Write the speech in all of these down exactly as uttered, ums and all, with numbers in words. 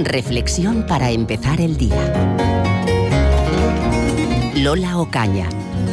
Reflexión para empezar el día. Lola Ocaña.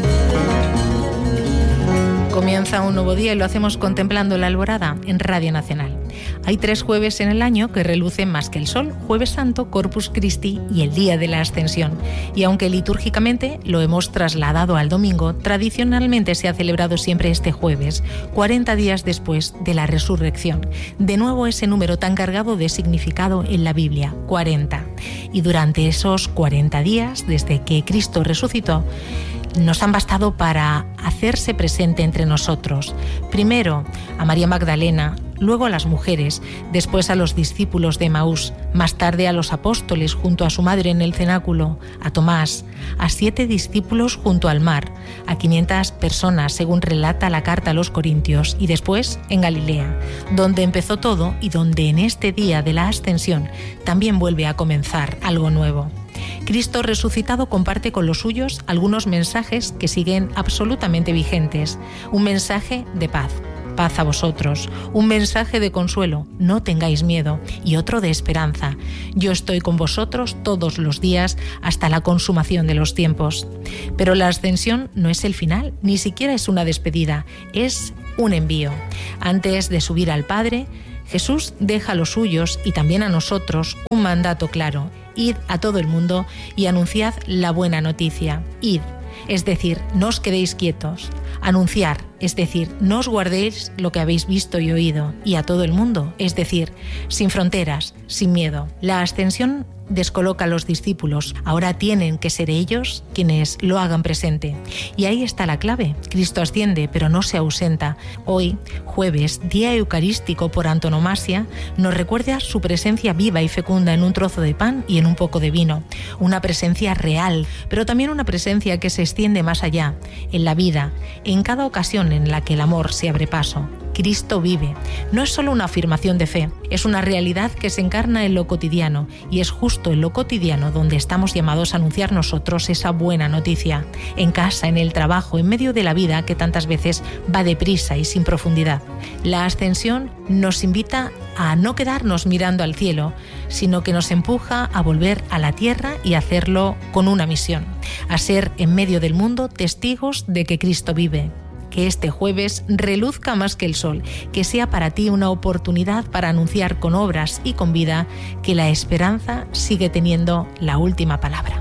Comienza un nuevo día y lo hacemos contemplando la alborada en Radio Nacional. Hay tres jueves en el año que relucen más que el sol: Jueves Santo, Corpus Christi y el Día de la Ascensión. Y aunque litúrgicamente lo hemos trasladado al domingo, tradicionalmente se ha celebrado siempre este jueves, cuarenta días después de la resurrección. De nuevo ese número tan cargado de significado en la Biblia, cuarenta. Y durante esos cuarenta días, desde que Cristo resucitó, nos han bastado para hacerse presente entre nosotros. Primero a María Magdalena, luego a las mujeres, después a los discípulos de Emaús, más tarde a los apóstoles junto a su madre en el cenáculo, a Tomás, a siete discípulos junto al mar, a quinientas personas según relata la carta a los Corintios, y después en Galilea, donde empezó todo y donde en este día de la Ascensión también vuelve a comenzar algo nuevo. Cristo resucitado comparte con los suyos algunos mensajes que siguen absolutamente vigentes. Un mensaje de paz, paz a vosotros. Un mensaje de consuelo, no tengáis miedo. Y otro de esperanza, yo estoy con vosotros todos los días hasta la consumación de los tiempos. Pero la ascensión no es el final, ni siquiera es una despedida, es un envío. Antes de subir al Padre, Jesús deja a los suyos y también a nosotros un mandato claro: id a todo el mundo y anunciad la buena noticia. Id, es decir, no os quedéis quietos. Anunciar, es decir, no os guardéis lo que habéis visto y oído. Y a todo el mundo, es decir, sin fronteras, sin miedo. La ascensión descoloca a los discípulos. Ahora tienen que ser ellos quienes lo hagan presente. Y ahí está la clave. Cristo asciende, pero no se ausenta. Hoy, jueves, día eucarístico por antonomasia, nos recuerda su presencia viva y fecunda en un trozo de pan y en un poco de vino. Una presencia real, pero también una presencia que se extiende más allá, en la vida, en cada ocasión en la que el amor se abre paso. Cristo vive. No es solo una afirmación de fe, es una realidad que se encarna en lo cotidiano, y es justo en lo cotidiano donde estamos llamados a anunciar nosotros esa buena noticia. En casa, en el trabajo, en medio de la vida que tantas veces va deprisa y sin profundidad. La ascensión nos invita a no quedarnos mirando al cielo, sino que nos empuja a volver a la tierra y hacerlo con una misión: a ser en medio del mundo testigos de que Cristo vive. Que este jueves reluzca más que el sol, que sea para ti una oportunidad para anunciar con obras y con vida que la esperanza sigue teniendo la última palabra.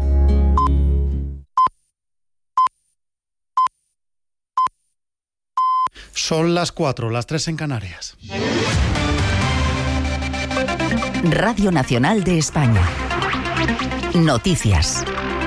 Son las cuatro, las tres en Canarias. Radio Nacional de España. Noticias.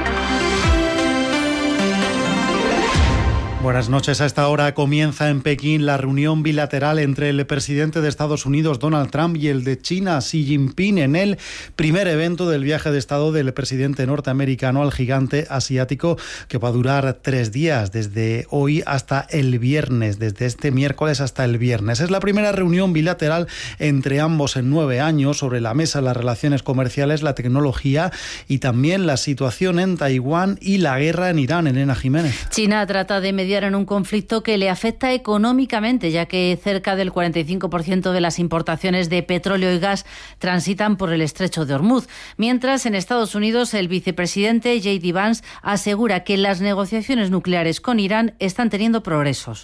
Buenas noches. A esta hora comienza en Pekín la reunión bilateral entre el presidente de Estados Unidos, Donald Trump, y el de China, Xi Jinping, en el primer evento del viaje de Estado del presidente norteamericano al gigante asiático, que va a durar tres días, desde hoy hasta el viernes, desde este miércoles hasta el viernes. Es la primera reunión bilateral entre ambos en nueve años. Sobre la mesa las relaciones comerciales, la tecnología y también la situación en Taiwán y la guerra en Irán. Elena Jiménez. China trata de medir en un conflicto que le afecta económicamente, ya que cerca del cuarenta y cinco por ciento de las importaciones de petróleo y gas transitan por el estrecho de Hormuz. Mientras, en Estados Unidos, el vicepresidente J D Vance asegura que las negociaciones nucleares con Irán están teniendo progresos.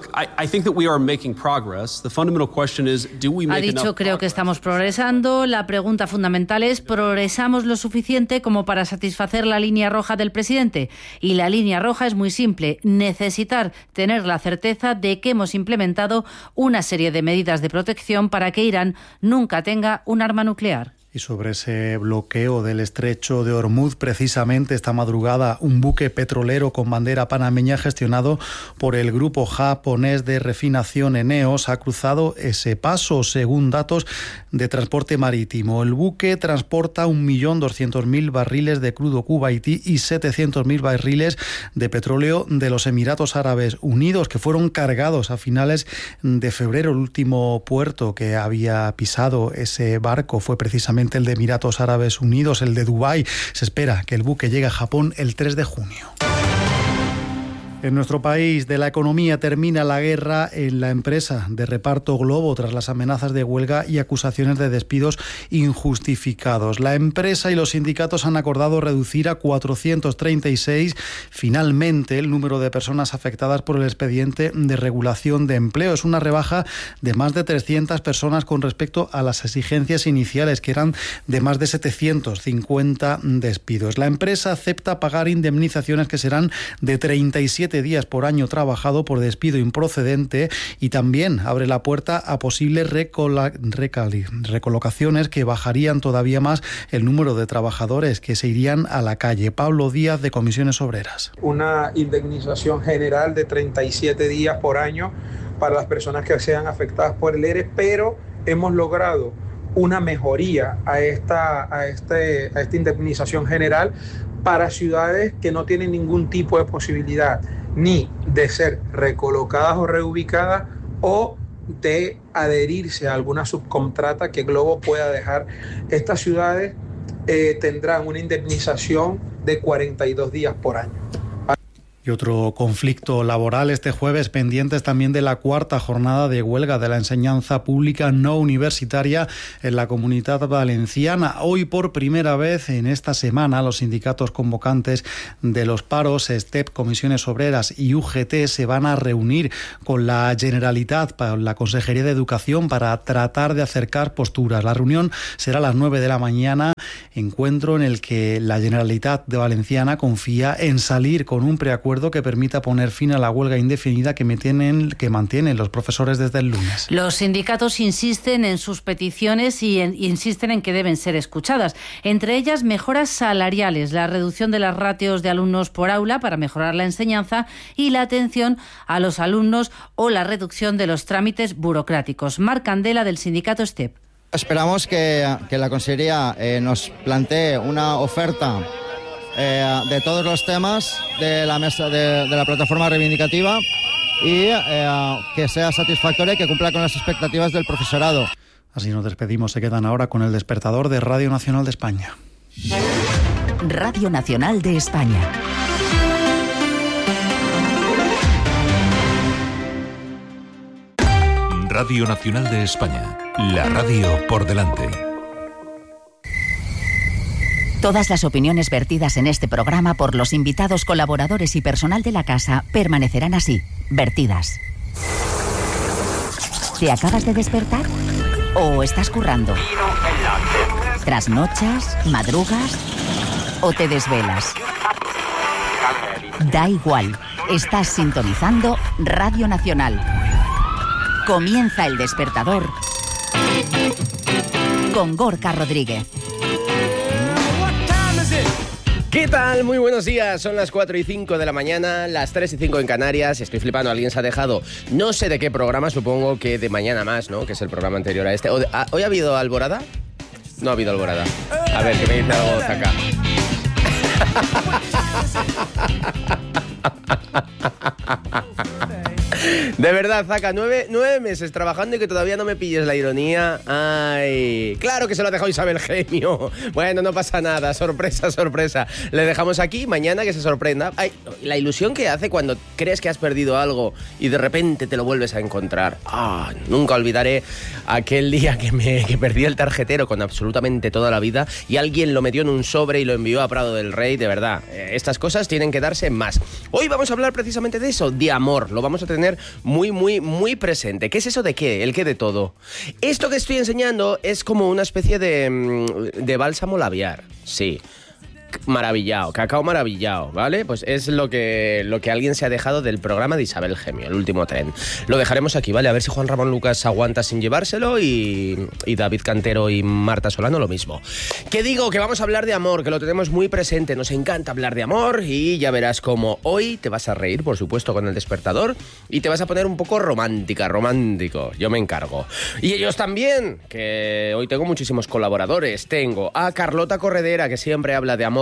Ha dicho, creo que estamos progresando. La pregunta fundamental es, ¿progresamos lo suficiente como para satisfacer la línea roja del presidente? Y la línea roja es muy simple: necesitar tener la certeza de que hemos implementado una serie de medidas de protección para que Irán nunca tenga un arma nuclear. Y sobre ese bloqueo del estrecho de Hormuz, precisamente esta madrugada, un buque petrolero con bandera panameña gestionado por el grupo japonés de refinación Eneos ha cruzado ese paso, según datos de transporte marítimo. El buque transporta un millón doscientos mil barriles de crudo kuwaití y setecientos mil barriles de petróleo de los Emiratos Árabes Unidos, que fueron cargados a finales de febrero. El último puerto que había pisado ese barco fue precisamente el de Emiratos Árabes Unidos, el de Dubái. Se espera que el buque llegue a Japón el tres de junio. En nuestro país, de la economía termina la guerra en la empresa de reparto Globo tras las amenazas de huelga y acusaciones de despidos injustificados. La empresa y los sindicatos han acordado reducir a cuatrocientos treinta y seis finalmente el número de personas afectadas por el expediente de regulación de empleo. Es una rebaja de más de trescientas personas con respecto a las exigencias iniciales, que eran de más de setecientos cincuenta despidos. La empresa acepta pagar indemnizaciones que serán de treinta y siete días por año trabajado por despido improcedente, y también abre la puerta a posibles recola- recali- recolocaciones que bajarían todavía más el número de trabajadores que se irían a la calle. Pablo Díaz, de Comisiones Obreras. Una indemnización general de treinta y siete días por año para las personas que sean afectadas por el E R E, pero hemos logrado una mejoría a esta, a este, a esta indemnización general para ciudades que no tienen ningún tipo de posibilidad ni de ser recolocadas o reubicadas o de adherirse a alguna subcontrata que Globo pueda dejar. Estas ciudades eh, tendrán una indemnización de cuarenta y dos días por año. Y otro conflicto laboral este jueves, pendientes también de la cuarta jornada de huelga de la enseñanza pública no universitaria en la Comunidad Valenciana. Hoy, por primera vez en esta semana, los sindicatos convocantes de los paros, STEP, Comisiones Obreras y U G T, se van a reunir con la Generalitat, la Consejería de Educación, para tratar de acercar posturas. La reunión será a las nueve de la mañana, encuentro en el que la Generalitat de Valenciana confía en salir con un preacuerdo que permita poner fin a la huelga indefinida que mantienen, que mantienen los profesores desde el lunes. Los sindicatos insisten en sus peticiones y en, insisten en que deben ser escuchadas. Entre ellas, mejoras salariales, la reducción de las ratios de alumnos por aula para mejorar la enseñanza y la atención a los alumnos o la reducción de los trámites burocráticos. Marc Candela, del sindicato STEP. Esperamos que, que la Consejería eh, nos plantee una oferta Eh, de todos los temas de la mesa de, de la plataforma reivindicativa y eh, que sea satisfactoria y que cumpla con las expectativas del profesorado. Así nos despedimos. Se quedan ahora con el despertador de Radio Nacional de España. Radio Nacional de España. Radio Nacional de España. La radio por delante. Todas las opiniones vertidas en este programa por los invitados, colaboradores y personal de la casa permanecerán así, vertidas. ¿Te acabas de despertar? ¿O estás currando? ¿Trasnochas? ¿Madrugas? ¿O te desvelas? Da igual, estás sintonizando Radio Nacional. Comienza el despertador con Gorka Rodríguez. ¿Qué tal? Muy buenos días. Son las cuatro y cinco de la mañana, las tres y cinco en Canarias. Estoy flipando. Alguien se ha dejado, no sé de qué programa, supongo que de Mañana Más, ¿no? Que es el programa anterior a este. ¿Hoy ha habido Alborada? No ha habido Alborada. A ver, que me dice algo acá. De verdad, Zaka, nueve, nueve meses trabajando y que todavía no me pilles la ironía. Ay, claro que se lo ha dejado Isabel Gemio. Bueno, no pasa nada, sorpresa, sorpresa. Le dejamos aquí, mañana que se sorprenda. Ay, la ilusión que hace cuando crees que has perdido algo y de repente te lo vuelves a encontrar. Ah, nunca olvidaré aquel día que me que perdí el tarjetero con absolutamente toda la vida y alguien lo metió en un sobre y lo envió a Prado del Rey. De verdad, estas cosas tienen que darse más. Hoy vamos a hablar precisamente de eso, de amor. Lo vamos a tener muy, muy, muy presente. ¿Qué es eso de qué? El qué de todo. Esto que estoy enseñando es como una especie de, de bálsamo labial. Sí. Maravillado, cacao maravillado, ¿vale? Pues es lo que, lo que alguien se ha dejado del programa de Isabel Gemio, El último tren. Lo dejaremos aquí, ¿vale? A ver si Juan Ramón Lucas aguanta sin llevárselo y, y David Cantero y Marta Solano lo mismo. ¿Qué digo? Que vamos a hablar de amor, que lo tenemos muy presente. Nos encanta hablar de amor y ya verás cómo hoy te vas a reír, por supuesto, con el despertador y te vas a poner un poco romántica, romántico. Yo me encargo. Y ellos también, que hoy tengo muchísimos colaboradores. Tengo a Carlota Corredera, que siempre habla de amor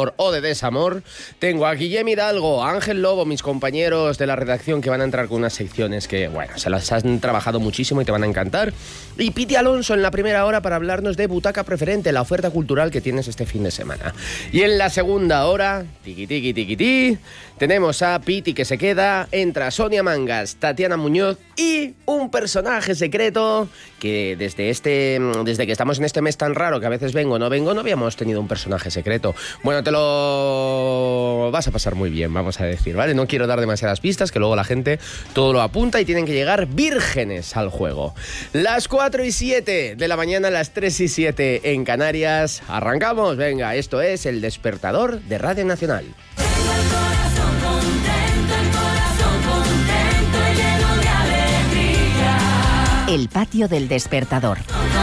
amor o de desamor, tengo a Guillem Hidalgo, Ángel Lobo, mis compañeros de la redacción, que van a entrar con unas secciones que, bueno, se las han trabajado muchísimo y te van a encantar. Y Piti Alonso en la primera hora para hablarnos de Butaca Preferente, la oferta cultural que tienes este fin de semana. Y en la segunda hora, tiqui tiqui tiqui ti, tenemos a Piti que se queda, entra Sonia Mangas, Tatiana Muñoz y un personaje secreto que desde este desde que estamos en este mes tan raro que a veces vengo o no vengo, no habíamos tenido un personaje secreto. Bueno, te lo vas a pasar muy bien, vamos a decir, ¿vale? No quiero dar demasiadas pistas, que luego la gente todo lo apunta y tienen que llegar vírgenes al juego. Las cuatro y siete de la mañana, las tres y siete en Canarias. Arrancamos, venga, esto es El Despertador de Radio Nacional. El patio del despertador.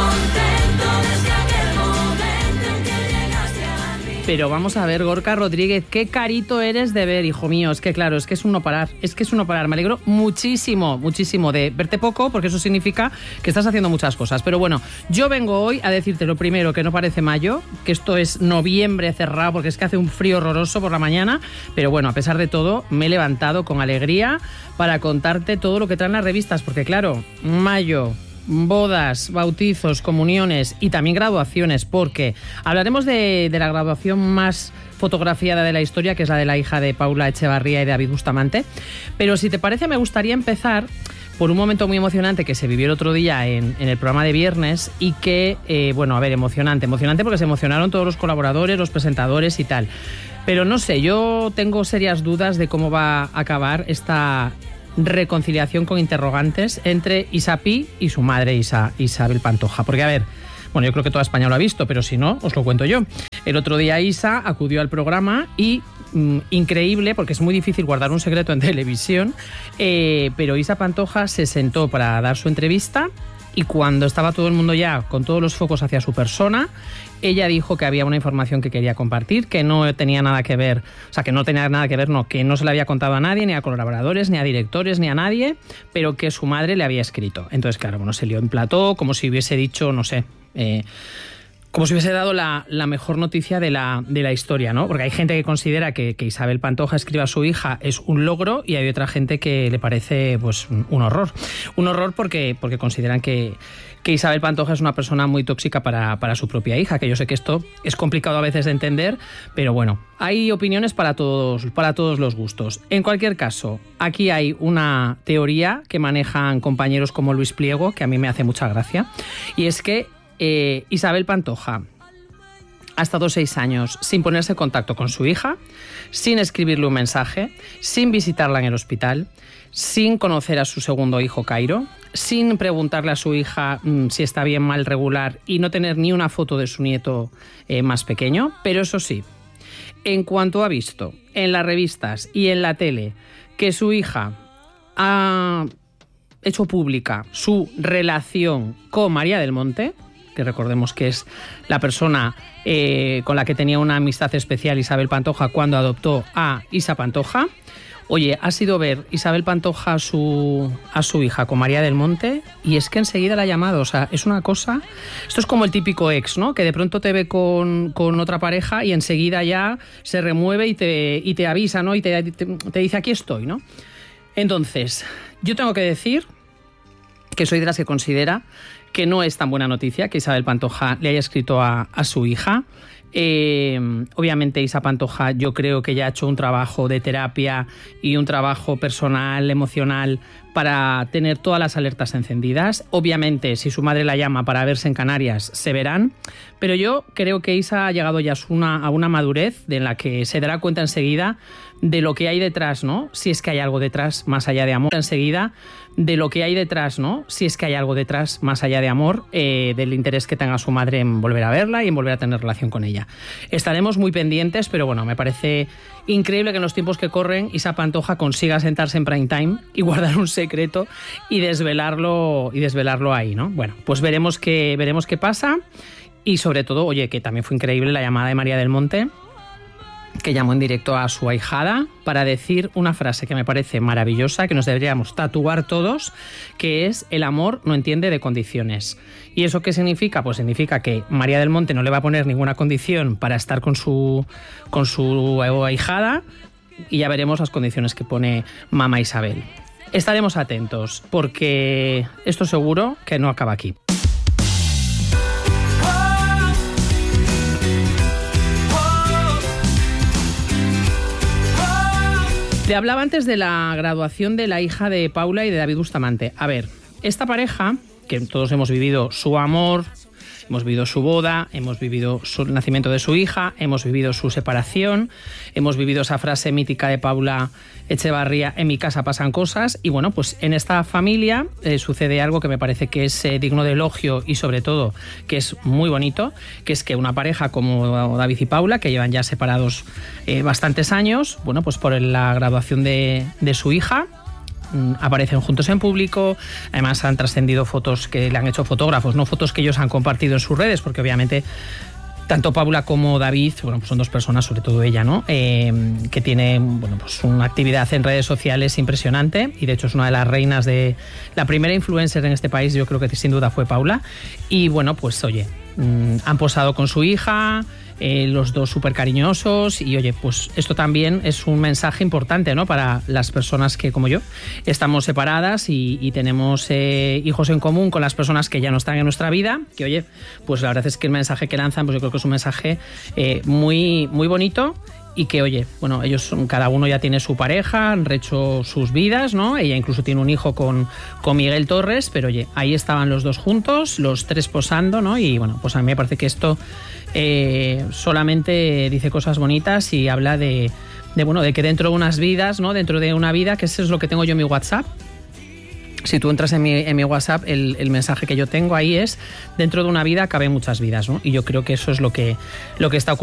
Pero vamos a ver, Gorka Rodríguez, qué carito eres de ver, hijo mío. Es que claro, es que es un no parar, es que es un no parar. Me alegro muchísimo, muchísimo de verte poco, porque eso significa que estás haciendo muchas cosas. Pero bueno, yo vengo hoy a decirte lo primero, que no parece mayo, que esto es noviembre cerrado, porque es que hace un frío horroroso por la mañana. Pero bueno, a pesar de todo, me he levantado con alegría para contarte todo lo que traen las revistas, porque claro, mayo, bodas, bautizos, comuniones y también graduaciones, porque hablaremos de, de la graduación más fotografiada de la historia, que es la de la hija de Paula Echevarría y David Bustamante. Pero si te parece, me gustaría empezar por un momento muy emocionante que se vivió el otro día en, en el programa de viernes y que, eh, bueno, a ver, emocionante, emocionante porque se emocionaron todos los colaboradores, los presentadores y tal. Pero no sé, yo tengo serias dudas de cómo va a acabar esta reconciliación con interrogantes entre Isa Pi y su madre Isa, Isabel Pantoja. Porque, a ver, bueno, yo creo que toda España lo ha visto, pero si no, os lo cuento yo. El otro día Isa acudió al programa y, mmm, increíble, porque es muy difícil guardar un secreto en televisión, eh, pero Isa Pantoja se sentó para dar su entrevista y cuando estaba todo el mundo ya con todos los focos hacia su persona, ella dijo que había una información que quería compartir, que no tenía nada que ver, o sea, que no tenía nada que ver, no, que no se le había contado a nadie, ni a colaboradores, ni a directores, ni a nadie, pero que su madre le había escrito. Entonces, claro, bueno, se lió en plató, como si hubiese dicho, no sé, eh, como si hubiese dado la, la mejor noticia de la, de la historia, ¿no? Porque hay gente que considera que, que Isabel Pantoja escriba a su hija es un logro y hay otra gente que le parece, pues, un horror. Un horror porque, porque consideran que, que Isabel Pantoja es una persona muy tóxica para, para su propia hija, que yo sé que esto es complicado a veces de entender, pero bueno, hay opiniones para todos, para todos los gustos. En cualquier caso, aquí hay una teoría que manejan compañeros como Luis Pliego, que a mí me hace mucha gracia, y es que Eh, Isabel Pantoja ha estado seis años sin ponerse en contacto con su hija, sin escribirle un mensaje, sin visitarla en el hospital, sin conocer a su segundo hijo, Cairo, sin preguntarle a su hija mmm, si está bien, mal, regular y no tener ni una foto de su nieto eh, más pequeño. Pero eso sí, en cuanto ha visto en las revistas y en la tele que su hija ha hecho pública su relación con María del Monte, que recordemos que es la persona eh, con la que tenía una amistad especial Isabel Pantoja cuando adoptó a Isa Pantoja. Oye, ha sido ver Isabel Pantoja a su, a su hija con María del Monte y es que enseguida la ha llamado. O sea, es una cosa... Esto es como el típico ex, ¿no? Que de pronto te ve con, con otra pareja y enseguida ya se remueve y te, y te avisa, ¿no? Y te, te, te dice, aquí estoy, ¿no? Entonces, yo tengo que decir que soy de las que considera que no es tan buena noticia que Isabel Pantoja le haya escrito a, a su hija. Eh, obviamente Isa Pantoja yo creo que ya ha hecho un trabajo de terapia y un trabajo personal, emocional, para tener todas las alertas encendidas. Obviamente si su madre la llama para verse en Canarias se verán, pero yo creo que Isa ha llegado ya a una, a una madurez de la que se dará cuenta enseguida de lo que hay detrás, ¿no? Si es que hay algo detrás más allá de amor. Enseguida de lo que hay detrás, ¿no? Si es que hay algo detrás más allá de amor, eh, del interés que tenga su madre en volver a verla y en volver a tener relación con ella. Estaremos muy pendientes, pero bueno, me parece increíble que en los tiempos que corren Isa Pantoja consiga sentarse en prime time y guardar un secreto y desvelarlo y desvelarlo ahí, ¿no? Bueno, pues veremos qué veremos qué pasa y sobre todo, oye, que también fue increíble la llamada de María del Monte, que llamó en directo a su ahijada para decir una frase que me parece maravillosa, que nos deberíamos tatuar todos, que es: el amor no entiende de condiciones. ¿Y eso qué significa? Pues significa que María del Monte no le va a poner ninguna condición para estar con su, con su ahijada, y ya veremos las condiciones que pone mamá Isabel. Estaremos atentos, porque esto seguro que no acaba aquí. Te hablaba antes de la graduación de la hija de Paula y de David Bustamante. A ver, esta pareja, que todos hemos vivido su amor, hemos vivido su boda, hemos vivido su, el nacimiento de su hija, hemos vivido su separación, hemos vivido esa frase mítica de Paula Echevarría: en mi casa pasan cosas. Y bueno, pues en esta familia eh, sucede algo que me parece que es eh, digno de elogio y sobre todo que es muy bonito, que es que una pareja como David y Paula, que llevan ya separados eh, bastantes años, bueno, pues por la graduación de, de su hija, aparecen juntos en público. Además han trascendido fotos que le han hecho fotógrafos, no fotos que ellos han compartido en sus redes, porque obviamente tanto Paula como David, bueno, pues son dos personas, sobre todo ella, ¿no? Eh, que tiene, bueno, pues una actividad en redes sociales impresionante, y de hecho es una de las reinas de la primera influencer en este país. Yo creo que sin duda fue Paula. Y bueno, pues oye, mmm, han posado con su hija, Eh, los dos súper cariñosos, y oye, pues esto también es un mensaje importante, ¿no?, para las personas que, como yo, estamos separadas y, y tenemos eh, hijos en común con las personas que ya no están en nuestra vida, que oye, pues la verdad es que el mensaje que lanzan, pues yo creo que es un mensaje eh, muy, muy bonito. Y que, oye, bueno, ellos, cada uno ya tiene su pareja, han hecho sus vidas, ¿no? Ella incluso tiene un hijo con, con Miguel Torres, pero oye, ahí estaban los dos juntos, los tres posando, ¿no? Y bueno, pues a mí me parece que esto eh, solamente dice cosas bonitas y habla de, de, bueno, de que dentro de unas vidas, ¿no? Dentro de una vida, que eso es lo que tengo yo en mi WhatsApp. Si tú entras en mi, en mi WhatsApp, el, el mensaje que yo tengo ahí es: dentro de una vida caben muchas vidas, ¿no? Y yo creo que eso es lo que, lo que está ocurriendo.